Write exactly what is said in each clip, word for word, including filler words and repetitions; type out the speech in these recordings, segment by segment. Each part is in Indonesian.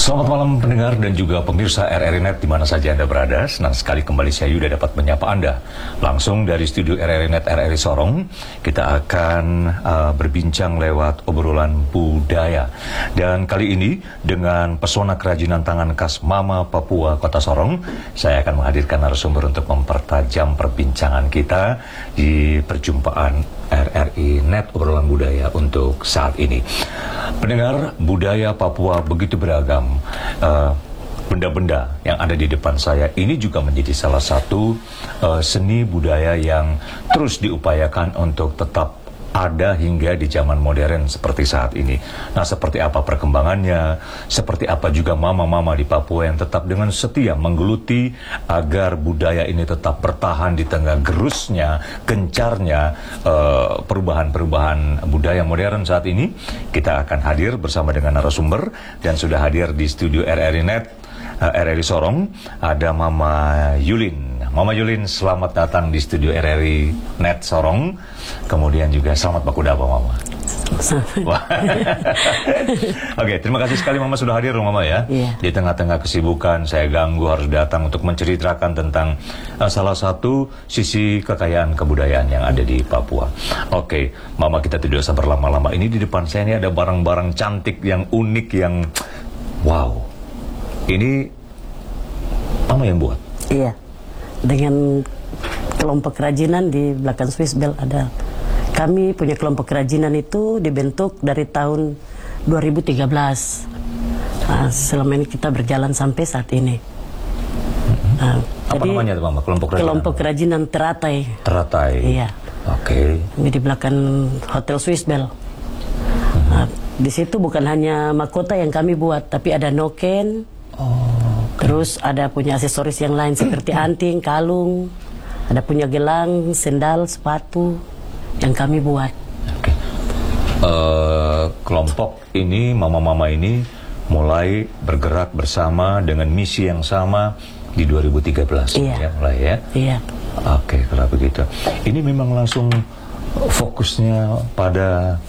Selamat malam pendengar dan juga pemirsa R R I Net di mana saja Anda berada. Senang sekali kembali saya Yuda dapat menyapa Anda langsung dari studio R R I Net R R I Sorong. Kita akan uh, berbincang lewat obrolan budaya. Dan kali ini dengan pesona kerajinan tangan khas Mama Papua Kota Sorong, saya akan menghadirkan narasumber untuk mempertajam perbincangan kita di perjumpaan R R I Net obrolan budaya untuk saat ini. Pendengar, budaya Papua begitu beragam. Benda-benda uh, yang ada di depan saya ini juga menjadi salah satu uh, seni budaya yang terus diupayakan untuk tetap ada hingga di zaman modern seperti saat ini. Nah, seperti apa perkembangannya, seperti apa juga mama-mama di Papua yang tetap dengan setia menggeluti agar budaya ini tetap bertahan di tengah gerusnya, gencarnya perubahan-perubahan uh, budaya modern saat ini. Kita akan hadir bersama dengan narasumber dan sudah hadir di studio R R I Net uh, R R I Sorong ada Mama Yulin. Mama Yulin, selamat datang di studio R R I Net Sorong. Kemudian juga selamat bakudapa Mama. Oke, terima kasih sekali Mama sudah hadir Mama ya. Iya. Di tengah-tengah kesibukan saya ganggu harus datang untuk menceritakan tentang uh, salah satu sisi kekayaan kebudayaan yang ada di Papua. Oke, Mama, kita tidak usah berlama-lama. Ini di depan saya ini ada barang-barang cantik yang unik yang wow. Ini Mama yang buat? Iya. Dengan kelompok kerajinan di belakang Swiss Bell ada. Kami punya kelompok kerajinan itu dibentuk dari tahun dua ribu tiga belas. Nah, selama ini kita berjalan sampai saat ini. Nah, apa jadi, namanya Mama? Kelompok kerajinan? Kelompok kerajinan Teratai. Teratai. Iya. Oke. Okay. Di belakang Hotel Swiss Bell. Mm-hmm. Nah, di situ bukan hanya mahkota yang kami buat, tapi ada noken. Oh. Terus ada punya aksesoris yang lain seperti anting, kalung, ada punya gelang, sendal, sepatu yang kami buat. Oke. Uh, kelompok ini, mama-mama ini mulai bergerak bersama dengan misi yang sama di dua ribu tiga belas. Iya. Ya, mulai ya. Iya. Oke, kalau begitu. Ini memang langsung fokusnya pada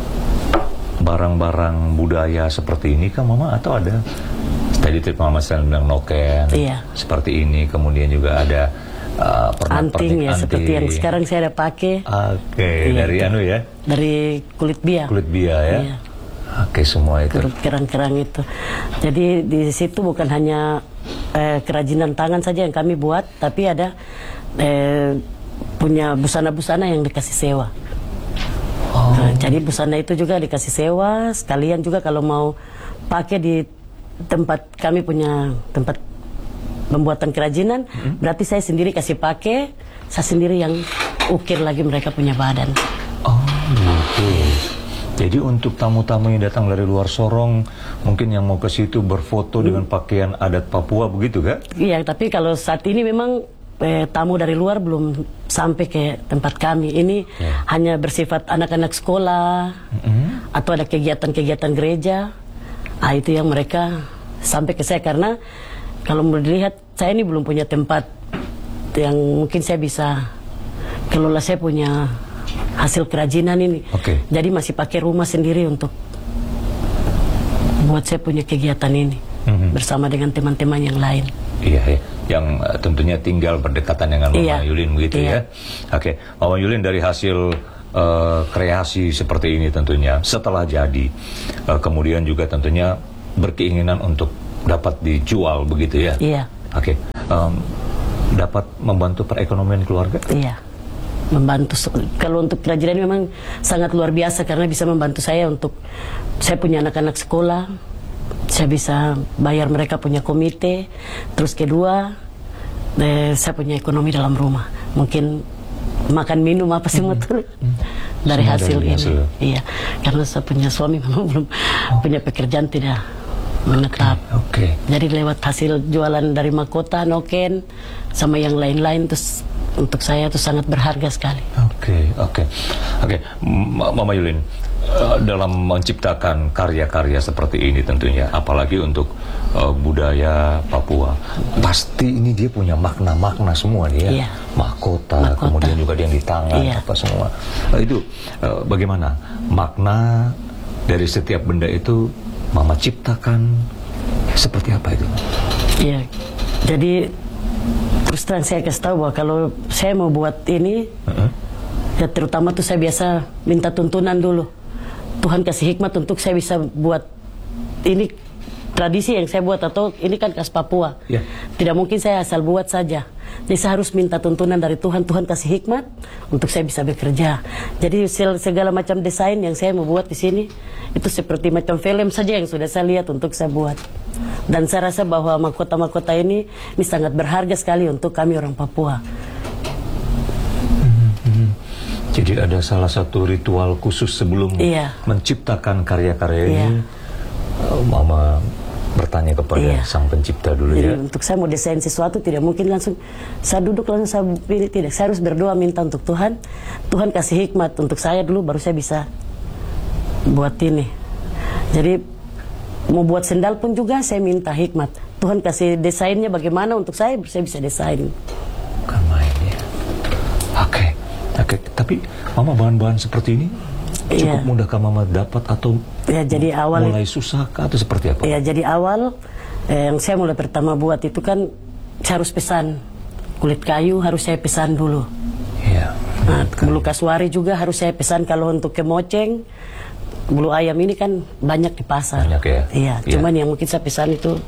barang-barang budaya seperti ini kan Mama, atau ada tadi tip Mama selalu bilang noken, iya, seperti ini, kemudian juga ada uh, anting ya, anting. Seperti yang sekarang saya ada pakai. Oke, okay, iya, dari anu ya? Dari kulit bia. Kulit bia ya? Iya. Oke, okay, semua itu. Kerang-kerang itu. Jadi di situ bukan hanya eh, kerajinan tangan saja yang kami buat, tapi ada eh, punya busana-busana yang dikasih sewa. Oh. Nah, jadi busana itu juga dikasih sewa, sekalian juga kalau mau pakai di tempat kami punya tempat pembuatan kerajinan, hmm. berarti saya sendiri kasih pakai, saya sendiri yang ukir lagi mereka punya badan. Oh gitu. Jadi untuk tamu-tamu yang datang dari luar Sorong, mungkin yang mau ke situ berfoto hmm. dengan pakaian adat Papua begitu kan? Iya, tapi kalau saat ini memang eh, tamu dari luar belum sampai ke tempat kami. Ini yeah. hanya bersifat anak-anak sekolah hmm. atau ada kegiatan-kegiatan gereja. Ah, itu yang mereka sampai ke saya, karena kalau melihat saya ini belum punya tempat yang mungkin saya bisa kelola, saya punya hasil kerajinan ini. Okay. Jadi masih pakai rumah sendiri untuk buat saya punya kegiatan ini mm-hmm. bersama dengan teman-teman yang lain. Iya, ya. Yang uh, tentunya tinggal berdekatan dengan Mama iya. Yulin begitu iya. ya. Oke, okay. Mama Yulin, dari hasil Uh, kreasi seperti ini tentunya setelah jadi uh, kemudian juga tentunya berkeinginan untuk dapat dijual begitu ya. Iya. Oke. Okay. Um, dapat membantu perekonomian keluarga? Iya. Membantu. Kalau untuk kerajinan memang sangat luar biasa karena bisa membantu saya untuk saya punya anak-anak sekolah, saya bisa bayar mereka punya komite. Terus kedua, eh, saya punya ekonomi dalam rumah. Mungkin makan minum apa sih mm -hmm. dari Semua hasil dari ini hasil. Iya, karena saya punya suami memang belum oh. punya pekerjaan tidak menetap. Oke. Okay. Jadi lewat hasil jualan dari mahkota, noken sama yang lain-lain, terus untuk saya itu sangat berharga sekali. Oke, okay, oke, okay. oke, okay. Mama Yulin, uh, dalam menciptakan karya-karya seperti ini tentunya, apalagi untuk uh, budaya Papua, pasti ini dia punya makna-makna semua nih ya, iya. mahkota, mahkota, kemudian juga yang di tangan, iya. apa semua. Uh, itu uh, bagaimana makna dari setiap benda itu Mama ciptakan Seperti apa itu? Iya, jadi terus terang saya kasih tahu bahwa kalau saya mau buat ini, uh-huh. ya terutama tuh saya biasa minta tuntunan dulu. Tuhan kasih hikmat untuk saya bisa buat ini tradisi yang saya buat, atau ini kan khas Papua. Yeah. Tidak mungkin saya asal buat saja. Jadi saya harus minta tuntunan dari Tuhan. Tuhan kasih hikmat untuk saya bisa bekerja. Jadi segala macam desain yang saya mau buat di sini itu seperti macam film saja yang sudah saya lihat untuk saya buat. Dan saya rasa bahwa mahkota-mahkota ini ini sangat berharga sekali untuk kami orang Papua. Hmm. Jadi ada salah satu ritual khusus sebelum iya. menciptakan karya-karya iya. ini, Mama bertanya kepada iya. sang pencipta dulu. Jadi, ya. Untuk saya mau desain sesuatu tidak mungkin langsung saya duduk langsung saya pilih, tidak. Saya harus berdoa minta untuk Tuhan. Tuhan kasih hikmat untuk saya dulu, baru saya bisa buat ini. Jadi mau buat sendal pun juga saya minta hikmat. Tuhan kasih desainnya bagaimana untuk saya, saya bisa desain. Bukan main ya. Oke, oke. Tapi Mama bahan-bahan seperti ini cukup iya. mudahkah Mama dapat atau ya, jadi awal mulai susah kah atau seperti apa? Ya, jadi awal eh, yang saya mulai pertama buat itu kan saya harus pesan kulit kayu, harus saya pesan dulu. Iya. Nah, bulu kasuari juga harus saya pesan. Kalau untuk kemoceng, bulu ayam ini kan banyak di pasar. Banyak ya? Iya, ya. Cuman yang mungkin saya pesan itu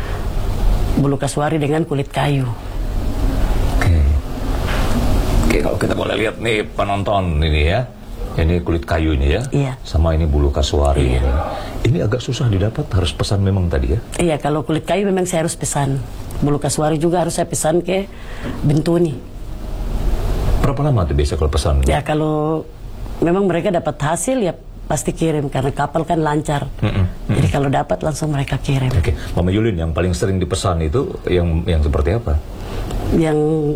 bulu kasuari dengan kulit kayu. Oke. Oke, kalau kita boleh lihat nih penonton ini ya. Ini kulit kayu ini ya, iya. sama ini bulu kasuari iya. ini. Ini agak susah didapat, harus pesan memang tadi ya? Iya, kalau kulit kayu memang saya harus pesan. Bulu kasuari juga harus saya pesan ke Bintuni. Berapa lama tuh biasa kalau pesan? Ya kalau memang mereka dapat hasil ya pasti kirim, karena kapal kan lancar. Mm -mm, mm -mm. Jadi kalau dapat langsung mereka kirim. Oke, Mama Yulin, yang paling sering dipesan itu yang yang seperti apa? Yang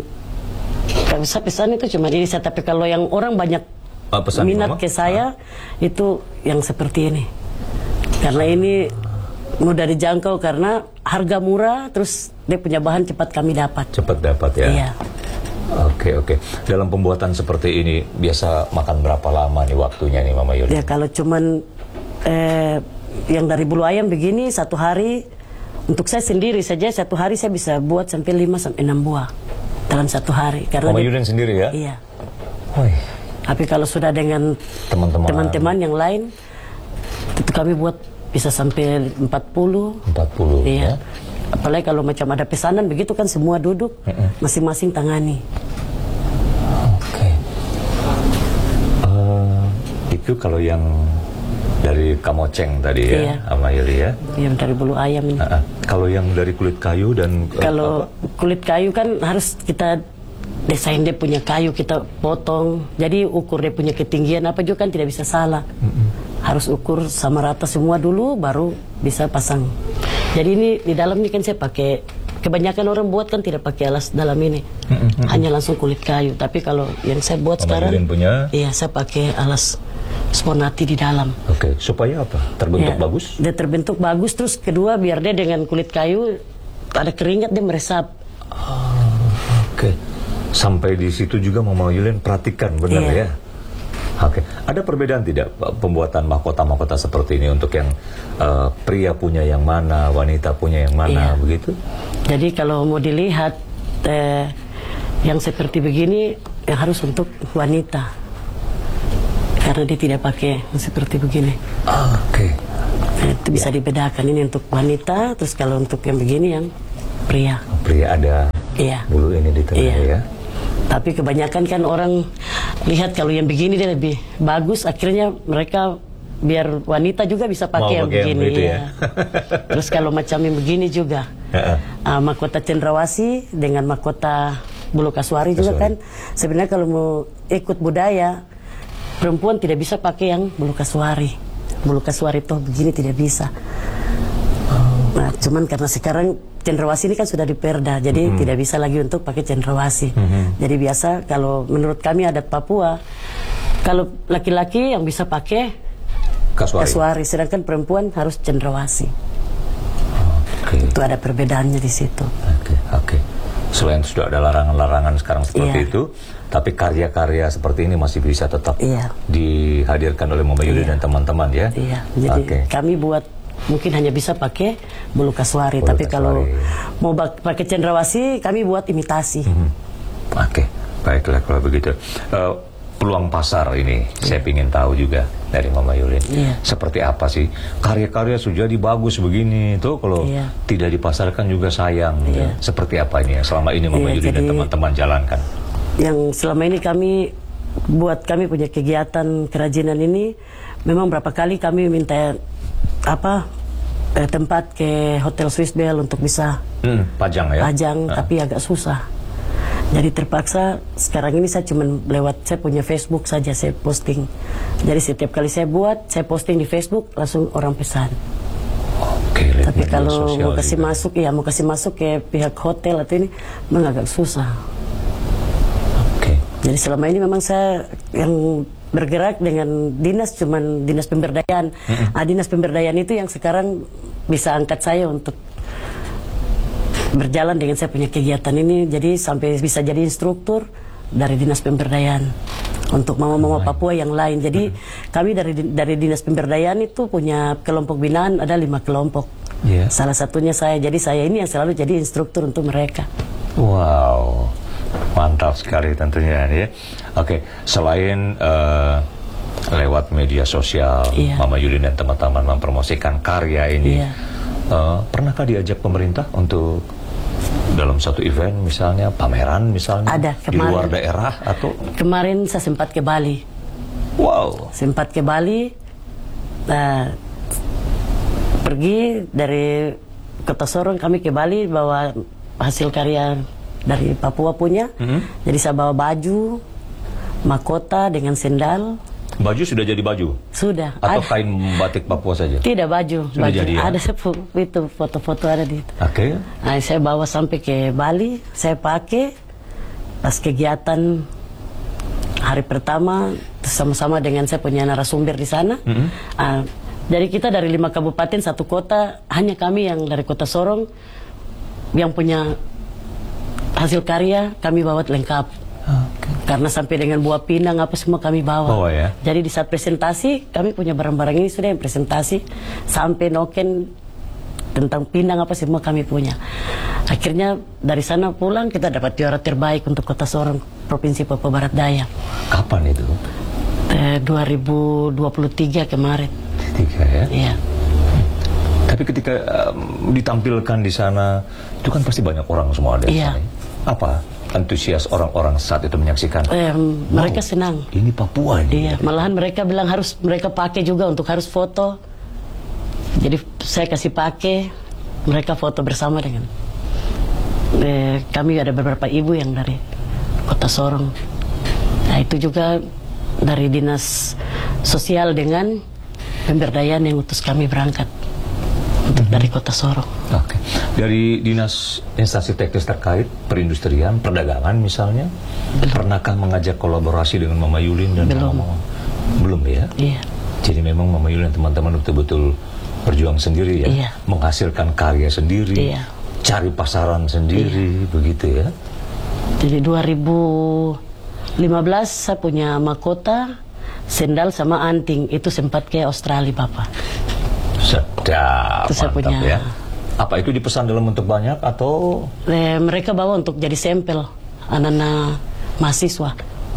kalau saya pesan itu cuma ini, tapi kalau yang orang banyak Ah, minat Mama? ke saya ah. itu yang seperti ini, karena ini mudah dijangkau karena harga murah, terus dia punya bahan cepat kami dapat. Cepat dapat ya. Iya. Oke oke. Dalam pembuatan seperti ini biasa makan berapa lama nih waktunya nih Mama Yuli? Ya kalau cuman eh, yang dari bulu ayam begini satu hari, untuk saya sendiri saja satu hari saya bisa buat sampai lima sampai enam buah dalam satu hari. Karena Mama Yulin sendiri ya? Iya. Woi. Tapi kalau sudah dengan teman-teman yang lain, itu kami buat bisa sampai empat puluh. empat puluh, iya. Ya. Apalagi kalau macam ada pesanan, begitu kan semua duduk, masing-masing tangani. Oke. Okay. Uh, itu kalau yang dari kamoceng tadi ya, iya. sama Yuli ya? Yang dari bulu ayam ini. Uh, uh. Kalau yang dari kulit kayu dan... Kalau uh, kulit kayu kan harus kita... desain dia punya kayu, kita potong, jadi ukur dia punya ketinggian apa juga kan tidak bisa salah. Mm-hmm. Harus ukur sama rata semua dulu, baru bisa pasang. Jadi ini di dalam ini kan saya pakai, kebanyakan orang buat kan tidak pakai alas dalam ini, mm-hmm. hanya langsung kulit kayu. Tapi kalau yang saya buat Mama sekarang, punya? Iya saya pakai alas sponati di dalam. Oke, okay. Supaya apa? Terbentuk ya, bagus? Dia terbentuk bagus, terus kedua biar dia dengan kulit kayu ada keringat dia meresap. Oh, oke. Okay. Sampai di situ juga Mama Yulin perhatikan benar iya. ya. Oke, ada perbedaan tidak pembuatan mahkota-mahkota seperti ini untuk yang uh, pria punya yang mana, wanita punya yang mana, iya. begitu? Jadi kalau mau dilihat eh, yang seperti begini yang harus untuk wanita, karena dia tidak pakai seperti begini. Oh, Oke. Okay. Nah, itu bisa ya. dibedakan, ini untuk wanita, terus kalau untuk yang begini yang pria. Oh, pria ada iya. bulu ini di tengah iya. ya. Tapi kebanyakan kan orang lihat kalau yang begini dia lebih bagus, akhirnya mereka biar wanita juga bisa pakai yang begini. Yang ya. Terus kalau macam yang begini juga, uh, mahkota cendrawasih dengan mahkota bulu kasuari juga kan. Sebenarnya kalau mau ikut budaya, perempuan tidak bisa pakai yang bulu kasuari. Bulu kasuari toh begini tidak bisa. Nah, cuman karena sekarang cendrawasih ini kan sudah diperda, jadi mm-hmm. tidak bisa lagi untuk pakai cendrawasih. Mm-hmm. Jadi biasa kalau menurut kami adat Papua, kalau laki-laki yang bisa pakai kasuari, kasuari sedangkan perempuan harus cendrawasih. Okay. Itu ada perbedaannya di situ. Oke, okay, oke. Okay. Selain sudah ada larangan-larangan sekarang seperti yeah. itu, tapi karya-karya seperti ini masih bisa tetap yeah. dihadirkan oleh Mama Yuli yeah. dan teman-teman ya. Iya. Yeah. Jadi okay. kami buat mungkin hanya bisa pakai bulu kasuari. Bulu Tapi kasuari. kalau mau pakai cendrawasih, kami buat imitasi. Hmm. Oke, okay. Baiklah kalau begitu. Uh, peluang pasar ini saya ingin tahu juga dari Mama Yulin. Yeah. Seperti apa sih karya-karya sudah jadi bagus begini tuh kalau yeah. tidak dipasarkan juga sayang. Yeah. Seperti apa ini ya selama ini Mama yeah, Yulin dan teman-teman jalankan? Yang selama ini kami buat kami punya kegiatan kerajinan ini, memang berapa kali kami minta apa eh, tempat ke Hotel Swiss Bell untuk bisa hmm, pajang ya. Pajang, nah. Tapi agak susah. Jadi terpaksa sekarang ini saya cuma lewat saya punya Facebook saja saya posting. Jadi setiap kali saya buat, saya posting di Facebook langsung orang pesan. Oke. Tapi kalau mau kasih juga. masuk, ya mau kasih masuk ke pihak hotel atau ini memang agak susah. Oke. Jadi selama ini memang saya yang bergerak dengan dinas cuman dinas pemberdayaan. Mm-hmm. Nah, dinas pemberdayaan itu yang sekarang bisa angkat saya untuk berjalan dengan saya punya kegiatan ini, jadi sampai bisa jadi instruktur dari dinas pemberdayaan untuk mama-mama Papua yang lain. Jadi hmm. kami dari dari dinas pemberdayaan itu punya kelompok binaan, ada lima kelompok. Yeah. Salah satunya saya, jadi saya ini yang selalu jadi instruktur untuk mereka. Wow, mantap sekali tentunya ya. Oke, selain uh, lewat media sosial, yeah. Mama Yulin dan teman-teman mempromosikan karya ini. Yeah. Uh, pernahkah diajak pemerintah untuk dalam satu event misalnya pameran misalnya ada, di luar daerah atau kemarin saya sempat ke Bali. Wow. Sempat ke Bali, nah, pergi dari Kota Sorong kami ke Bali bawa hasil karya dari Papua punya. Mm-hmm. Jadi saya bawa baju, mahkota dengan sendal. Baju sudah jadi baju? Sudah. Atau ada. Kain batik Papua saja? Tidak, baju. Sudah baju. jadi ya? Ada itu foto-foto ada di itu. Oke. Okay. Nah, saya bawa sampai ke Bali, saya pakai pas kegiatan hari pertama sama-sama dengan saya punya narasumber di sana. Mm-hmm. uh, jadi kita dari lima kabupaten satu kota, hanya kami yang dari Kota Sorong yang punya hasil karya kami bawa lengkap. Okay. Karena sampai dengan buah pinang apa semua kami bawa. Bawa ya? Jadi di saat presentasi kami punya barang-barang ini sudah yang presentasi sampai noken tentang pinang apa semua kami punya. Akhirnya dari sana pulang kita dapat juara terbaik untuk Kota Sorong Provinsi Papua Barat Daya. Kapan itu? Eh, dua ribu dua puluh tiga kemarin. Tiga ya? Iya. Tapi ketika um, ditampilkan di sana itu kan pasti banyak orang semua ada di iya. sana. Apa antusias orang-orang saat itu menyaksikan? Eh, mereka wow, senang. Ini Papua ini. Iya, malahan mereka bilang harus mereka pakai juga untuk harus foto. Jadi saya kasih pakai, mereka foto bersama dengan. Eh, kami ada beberapa ibu yang dari Kota Sorong. Nah itu juga dari dinas sosial dengan pemberdayaan yang utus kami berangkat untuk dari Kota Sorong. Oke. Dari dinas instansi teknis terkait perindustrian, perdagangan misalnya, belum. Pernahkah mengajak kolaborasi dengan Mama Yulin dan belum. Mama? Belum ya? Iya. Jadi memang Mama Yulin dan teman-teman betul-betul berjuang sendiri ya, iya. menghasilkan karya sendiri, iya. cari pasaran sendiri, iya. begitu ya. Jadi dua ribu lima belas saya punya mahkota, sendal sama anting, itu sempat ke Australia Bapak. Sedap, itu saya mantap punya. Ya. Apa itu dipesan dalam bentuk banyak atau? Eh, mereka bawa untuk jadi sampel anak-anak mahasiswa.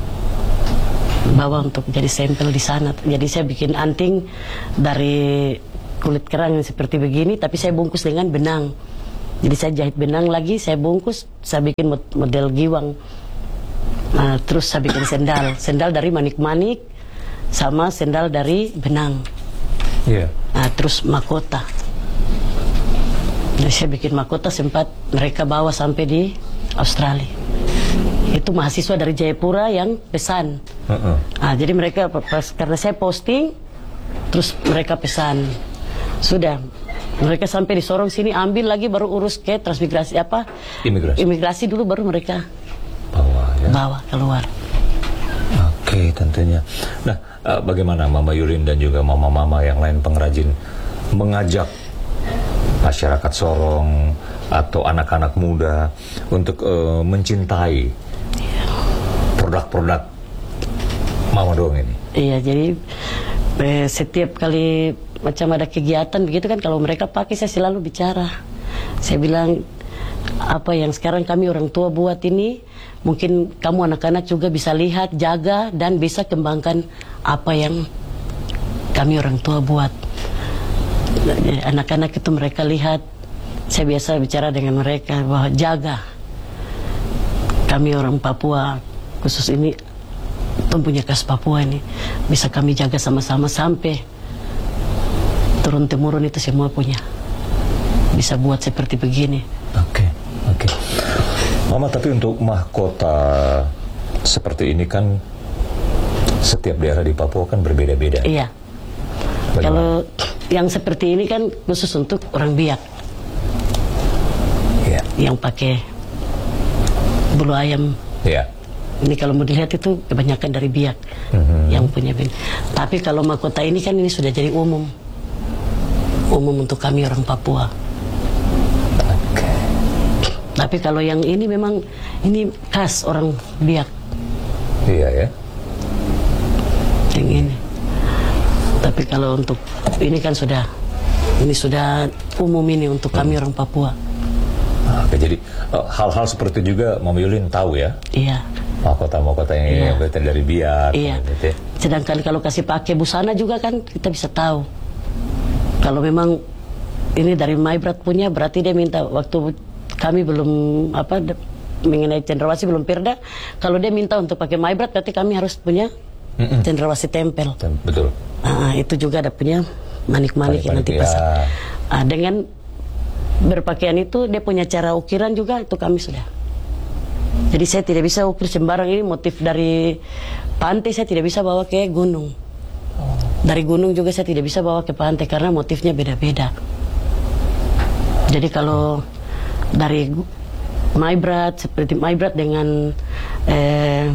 Bawa untuk jadi sampel di sana. Jadi saya bikin anting dari kulit kerang yang seperti begini, tapi saya bungkus dengan benang. Jadi saya jahit benang lagi, saya bungkus, saya bikin model giwang. Nah, terus saya bikin sendal, sendal dari manik-manik, sama sendal dari benang. Iya. Yeah. Nah, terus mahkota. Jadi saya bikin mahkota sempat mereka bawa sampai di Australia. Itu mahasiswa dari Jayapura yang pesan. Uh-uh. Nah, jadi mereka pas, karena saya posting, terus mereka pesan. Sudah, mereka sampai di Sorong sini ambil lagi baru urus ke transmigrasi apa? Imigrasi. Imigrasi dulu baru mereka bawa, ya? bawa keluar. Oke, tentunya. Nah, uh, bagaimana Mama Yulin dan juga mama-mama yang lain pengrajin mengajak masyarakat Sorong atau anak-anak muda untuk uh, mencintai produk-produk Mama Doang ini? Iya, jadi eh, setiap kali macam ada kegiatan begitu kan, kalau mereka pakai saya selalu bicara. Saya bilang, apa yang sekarang kami orang tua buat ini, mungkin kamu anak-anak juga bisa lihat, jaga, dan bisa kembangkan apa yang kami orang tua buat. Anak-anak itu mereka lihat, saya biasa bicara dengan mereka bahwa jaga. Kami orang Papua, khusus ini, punya khas Papua ini, bisa kami jaga sama-sama sampai turun-temurun itu semua punya. Bisa buat seperti begini. Oke, okay, oke. Okay. Mama, tapi untuk mahkota seperti ini kan setiap daerah di Papua kan berbeda-beda. Iya. Bagaimana? Kalau yang seperti ini kan khusus untuk orang Biak. Iya. Yang pakai bulu ayam. Iya. Ini kalau mau dilihat itu kebanyakan dari Biak mm-hmm. yang punya bin. Tapi kalau mahkota ini kan ini sudah jadi umum. Umum untuk kami orang Papua. Okay. Tapi kalau yang ini memang ini khas orang Biak. Iya ya. Yang ini. Tapi kalau untuk ini kan sudah ini sudah umum ini untuk kami hmm. orang Papua. Oke, jadi hal-hal seperti juga Mama Yulin tahu ya? Iya. Mahkota-mahkota yang iya. Yang dari Biak. Iya. Gitu. Sedangkan kalau kasih pakai busana juga kan kita bisa tahu. Kalau memang ini dari Maibrat punya, berarti dia minta waktu kami belum apa mengenai cendrawasih belum perda. Kalau dia minta untuk pakai Maibrat, berarti kami harus punya mm-mm. cendrawasih tempel. Betul. Uh, itu juga ada punya manik-manik yang nanti ya. pasang. Uh, dengan berpakaian itu dia punya cara ukiran juga itu kami sudah. Jadi saya tidak bisa ukir sembarang, ini motif dari pantai saya tidak bisa bawa ke gunung. Dari gunung juga saya tidak bisa bawa ke pantai karena motifnya beda-beda. Jadi kalau dari Maibrat seperti Maibrat dengan eh,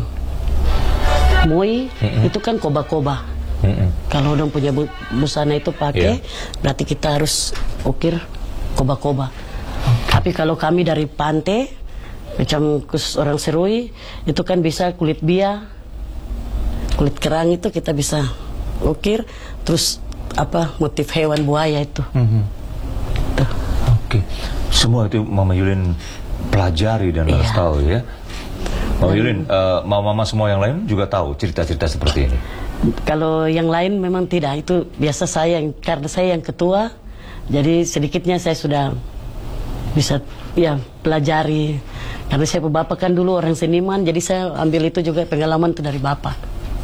Moi mm-hmm. itu kan koba-koba. Mm-hmm. Kalau orang punya bu busana itu pakai, yeah. berarti kita harus ukir koba-koba. Okay. Tapi kalau kami dari pantai, macam khusus orang Serui, itu kan bisa kulit bia, kulit kerang itu kita bisa ukir, terus apa motif hewan buaya itu. Mm-hmm. Oke, okay. Semua itu Mama Yulin pelajari dan harus yeah. tahu ya. Mama dan, Yulin, uh, mama-mama semua yang lain juga tahu cerita-cerita seperti ini. Kalau yang lain memang tidak, itu biasa saya karena saya yang ketua, jadi sedikitnya saya sudah bisa ya pelajari. Karena saya bapak kan dulu orang seniman, jadi saya ambil itu juga pengalaman itu dari bapak.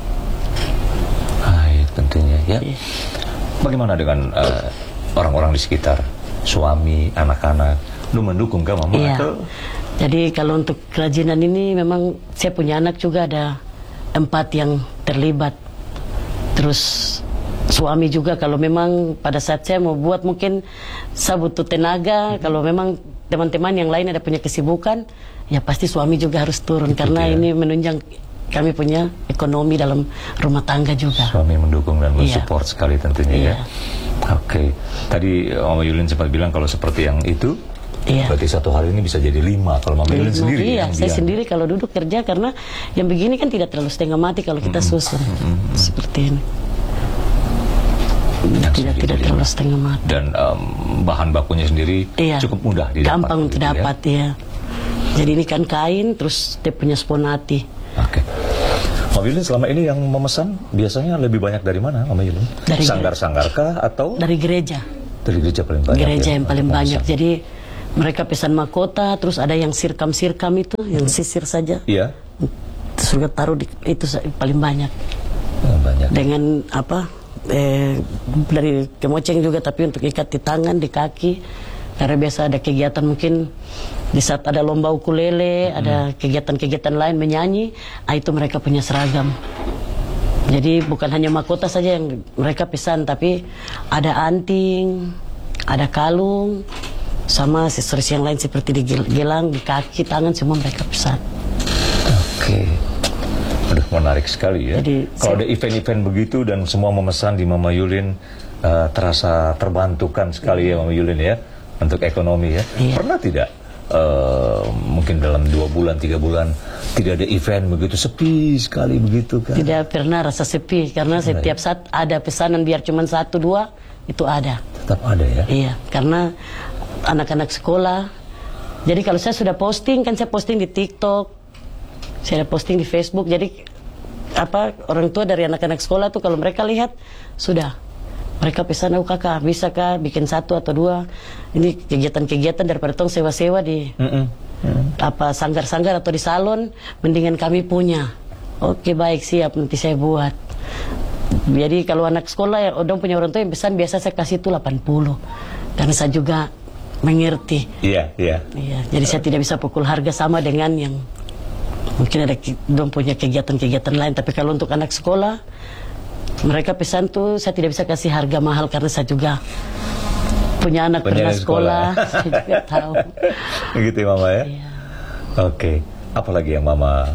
Hai, tentunya ya. Yeah. Bagaimana dengan orang-orang uh, di sekitar, suami, anak-anak, lu mendukung kah Mama? Yeah. Atau? Jadi kalau untuk kerajinan ini memang saya punya anak juga ada empat yang terlibat. Terus suami juga kalau memang pada saat saya mau buat mungkin saya butuh tenaga. Hmm. Kalau memang teman-teman yang lain ada punya kesibukan, ya pasti suami juga harus turun. Itu karena ya. Ini menunjang kami punya ekonomi dalam rumah tangga juga. Suami mendukung dan mensupport iya. sekali tentunya iya. ya. Oke, okay. Tadi Mama Yulin sempat bilang kalau seperti yang itu, iya. berarti satu hari ini bisa jadi lima kalau Mama Yulin sendiri. Iya, saya biang. sendiri kalau duduk kerja karena yang begini kan tidak terlalu setengah mati kalau kita mm-hmm. susun mm-hmm. seperti ini. Yang tidak tidak terlalu setengah mati. Dan um, bahan bakunya sendiri iya. cukup mudah didapat. Gampang untuk dapat ya. ya. Jadi ini kan kain, terus dia punya sponati. Oke. Okay. Mama Yulin selama ini yang memesan biasanya lebih banyak dari mana, Mama Yulin? Dari sanggar-sanggar kah atau? Dari gereja. Dari gereja paling banyak. Gereja ya? yang paling banyak. Jadi mereka pesan mahkota, terus ada yang sirkam-sirkam itu, yang sisir saja. Iya. Terus juga taruh di itu paling banyak. Oh, banyak. Dengan apa? Eh, dari kemoceng juga, tapi untuk ikat di tangan, di kaki. Karena biasa ada kegiatan mungkin di saat ada lomba ukulele, hmm. ada kegiatan-kegiatan lain menyanyi, ah, itu mereka punya seragam. Jadi bukan hanya mahkota saja yang mereka pesan, tapi ada anting, ada kalung, sama aksesoris yang lain seperti di gelang, di kaki, tangan, semua mereka pesan. Oke. Aduh, menarik sekali ya. Jadi, kalau ada event-event begitu dan semua memesan di Mama Yulin, uh, terasa terbantukan sekali ya Mama Yulin ya, untuk ekonomi ya. Iya. Pernah tidak uh, mungkin dalam dua bulan, tiga bulan tidak ada event begitu, sepi sekali begitu kan? Tidak pernah rasa sepi, karena setiap saat ada pesanan, biar cuma satu dua itu ada. Tetap ada ya? Iya, karena anak-anak sekolah. Jadi kalau saya sudah posting, kan saya posting di TikTok, saya posting di Facebook. Jadi apa, orang tua dari anak-anak sekolah tuh kalau mereka lihat, sudah mereka pesan, oh kakak bisa kah bikin satu atau dua, ini kegiatan-kegiatan daripada tong sewa-sewa di mm -mm. Mm. apa sanggar-sanggar atau di salon, mendingan kami punya. Oke baik, siap, nanti saya buat. Jadi kalau anak sekolah ya, odong punya orang tua yang pesan, biasa saya kasih itu delapan puluh, karena saya juga mengerti. Iya, iya. Iya, jadi saya tidak bisa pukul harga sama dengan yang mungkin ada dong punya kegiatan-kegiatan lain. Tapi kalau untuk anak sekolah, mereka pesan tuh saya tidak bisa kasih harga mahal, karena saya juga punya anak pernah sekolah, sekolah. Saya juga tahu. Begitu ya Mama ya? Iya. Oke, apalagi yang Mama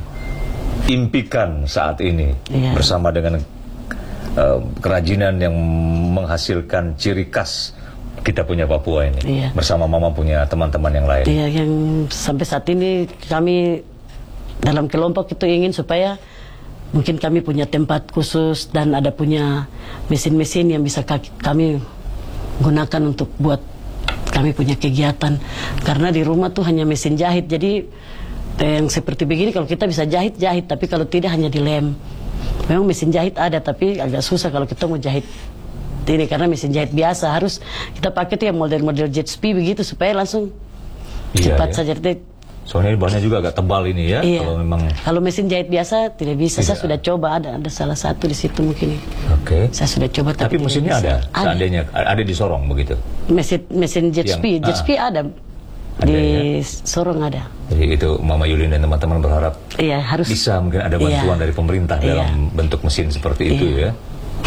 impikan saat ini iya. bersama dengan uh, kerajinan yang menghasilkan ciri khas kita punya Papua ini, iya. bersama Mama punya teman-teman yang lain. Iya, yang sampai saat ini kami dalam kelompok itu ingin supaya mungkin kami punya tempat khusus dan ada punya mesin-mesin yang bisa kami gunakan untuk buat kami punya kegiatan. Karena di rumah tuh hanya mesin jahit, jadi yang seperti begini kalau kita bisa jahit-jahit, tapi kalau tidak hanya dilem. Memang mesin jahit ada, tapi agak susah kalau kita mau jahit ini, karena mesin jahit biasa harus kita pakai tuh yang model-model jet ski begitu supaya langsung iya, cepat iya. saja. Soalnya bahannya juga agak tebal ini ya. Iya. Kalau memang kalau mesin jahit biasa tidak bisa. Tidak. Saya sudah coba, ada ada salah satu di situ mungkin. Oke. Okay. Saya sudah coba tapi, tapi mesinnya ada. ada. Seandainya ada di Sorong begitu. Mesin mesin jet ski, jet ski ah, ada. Ada di ya? Sorong ada. Jadi itu Mama Yulin dan teman-teman berharap iya, harus bisa mungkin ada bantuan iya. dari pemerintah iya. dalam bentuk mesin seperti iya. itu ya.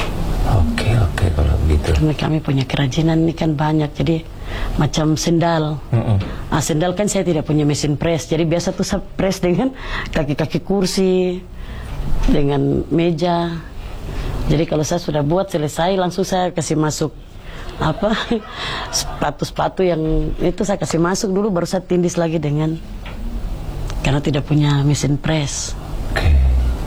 Oke, oke kalau begitu. Karena kami punya kerajinan ini kan banyak, jadi macam sendal. Mm -mm. Ah, sendal kan saya tidak punya mesin press, jadi biasa tuh saya press dengan kaki-kaki kursi, dengan meja. Jadi kalau saya sudah buat selesai, langsung saya kasih masuk apa sepatu-sepatu yang itu saya kasih masuk dulu, baru saya tindis lagi dengan, karena tidak punya mesin press. Oke.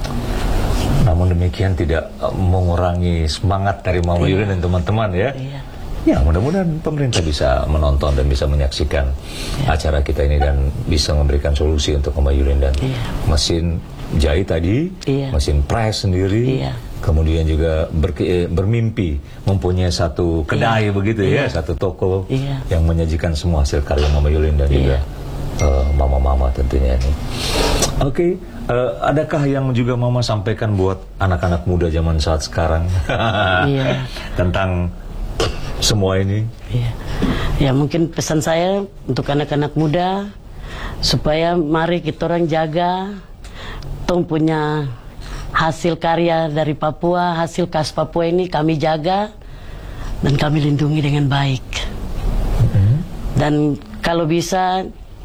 Namun demikian tidak mengurangi semangat dari Mama iya. Yulin dan teman-teman ya. Iya. Ya mudah-mudahan pemerintah bisa menonton dan bisa menyaksikan iya. acara kita ini dan bisa memberikan solusi untuk Mama Yulin dan iya. mesin jahit tadi, iya. mesin press sendiri, iya. kemudian juga ber, eh, bermimpi mempunyai satu kedai iya. begitu iya. ya, satu toko iya. yang menyajikan semua hasil karya Mama Yulin dan iya. juga mama-mama uh, tentunya ini. Oke, okay. uh, adakah yang juga Mama sampaikan buat anak-anak muda zaman saat sekarang iya. tentang semua ini? Iya. Ya mungkin pesan saya untuk anak-anak muda supaya mari kita orang jaga tong punya hasil karya dari Papua, hasil khas Papua ini kami jaga dan kami lindungi dengan baik. Mm-hmm. Dan kalau bisa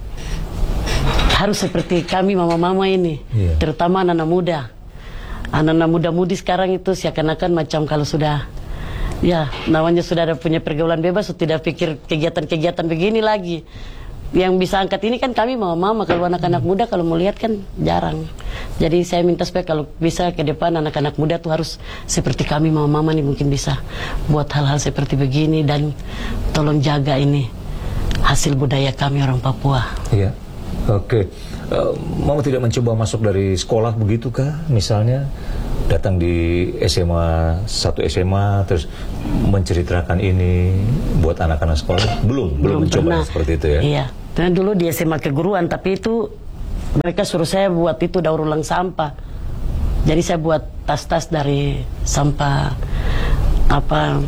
harus seperti kami mama-mama ini, yeah. terutama anak-anak muda. Anak-anak muda-mudi sekarang itu seakan-akan macam kalau sudah, ya namanya sudah ada punya pergaulan bebas, so tidak pikir kegiatan-kegiatan begini lagi. Yang bisa angkat ini kan kami mama-mama, kalau anak-anak muda kalau mau lihat kan jarang. Jadi saya minta supaya kalau bisa ke depan anak-anak muda tuh harus seperti kami mama-mama nih, mungkin bisa buat hal-hal seperti begini dan tolong jaga ini hasil budaya kami orang Papua. Iya. Oke, uh, Mama tidak mencoba masuk dari sekolah begitu kah? Misalnya datang di S M A, satu S M A terus menceritakan ini buat anak-anak sekolah? Belum, belum, belum mencoba pernah. Seperti itu ya? Iya, karena dulu di S M A keguruan, tapi itu mereka suruh saya buat itu daur ulang sampah. Jadi saya buat tas-tas dari sampah apa,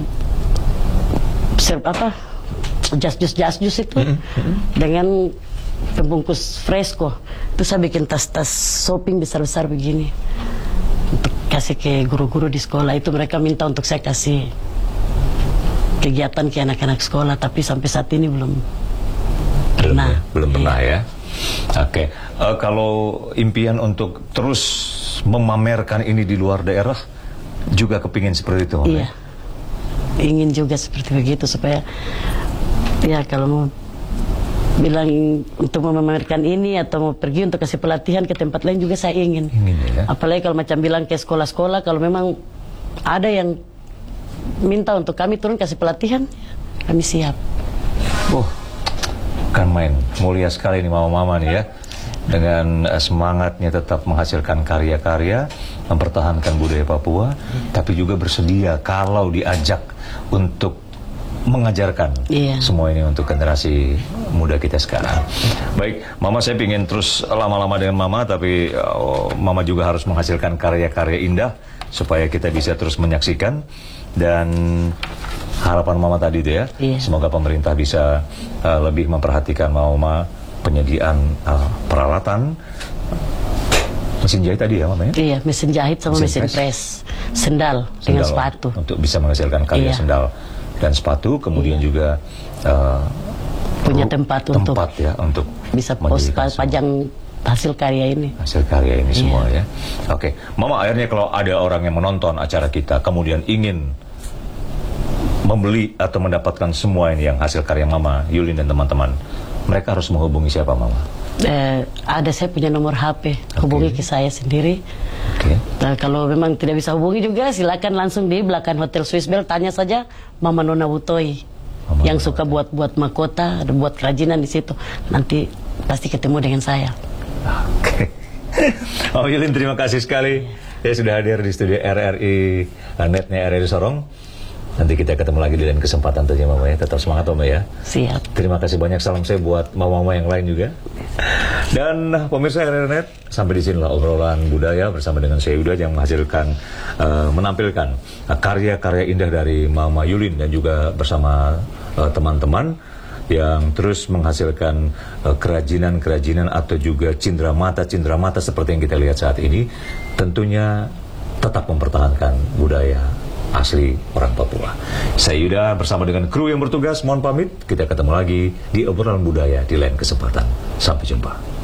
serp apa, jas-jus jas-jus itu mm-hmm. dengan pembungkus fresco. Itu saya bikin tas-tas shopping besar-besar begini untuk kasih ke guru-guru di sekolah. Itu mereka minta untuk saya kasih kegiatan ke anak-anak sekolah, tapi sampai saat ini belum pernah. Belum, belum pernah ya. Oke, okay. uh, kalau impian untuk terus memamerkan ini di luar daerah juga kepingin seperti itu, Mama? Iya, ingin juga seperti begitu supaya ya kalau mau bilang untuk memamerkan ini atau mau pergi untuk kasih pelatihan ke tempat lain juga saya ingin. Ingin ya. Apalagi kalau macam bilang ke sekolah-sekolah, kalau memang ada yang minta untuk kami turun kasih pelatihan, kami siap. Oh, kan main mulia sekali nih mama-mama nih ya, dengan uh, semangatnya tetap menghasilkan karya-karya, mempertahankan budaya Papua, tapi juga bersedia kalau diajak untuk mengajarkan iya. semua ini untuk generasi muda kita sekarang. Baik, Mama, saya ingin terus lama-lama dengan Mama, tapi oh, Mama juga harus menghasilkan karya-karya indah supaya kita bisa terus menyaksikan. Dan harapan Mama tadi itu ya, iya. semoga pemerintah bisa uh, lebih memperhatikan Mama, penyediaan uh, peralatan mesin jahit tadi ya Mama ya? Iya, mesin jahit sama mesin, mesin press, sendal, sendal dengan sepatu untuk bisa menghasilkan karya iya. sendal dan sepatu, kemudian iya. juga uh, punya tempat, tempat untuk ya untuk bisa pos pajang hasil karya ini. Hasil karya ini iya. semua ya. Oke, Mama, akhirnya kalau ada orang yang menonton acara kita kemudian ingin membeli atau mendapatkan semua ini yang hasil karya Mama Yulin dan teman-teman, mereka harus menghubungi siapa Mama? Eh, ada, saya punya nomor H P, okay. hubungi ke saya sendiri. Okay. Nah, kalau memang tidak bisa hubungi juga, silakan langsung di belakang Hotel Swiss Bell, tanya saja Mama Nona Butoi, Mama yang Nona suka buat-buat mahkota, ada buat kerajinan di situ. Nanti pasti ketemu dengan saya. Oke. Okay. Mama Yulin, terima kasih sekali ya sudah hadir di studio R R I Netnya R R I Sorong. Nanti kita ketemu lagi di lain kesempatan tentunya Mama ya. Tetap semangat Mama ya. Siap. Terima kasih banyak, salam saya buat mama-mama yang lain juga. Dan pemirsa R R I Net, sampai di sinilah obrolan budaya bersama dengan saya Yuda yang menghasilkan uh, menampilkan karya-karya uh, indah dari Mama Yulin dan juga bersama teman-teman uh, yang terus menghasilkan kerajinan-kerajinan uh, atau juga cindera mata-cindera mata seperti yang kita lihat saat ini. Tentunya tetap mempertahankan budaya asli orang Papua. Saya Yuda bersama dengan kru yang bertugas mohon pamit. Kita ketemu lagi di obrolan budaya di lain kesempatan. Sampai jumpa.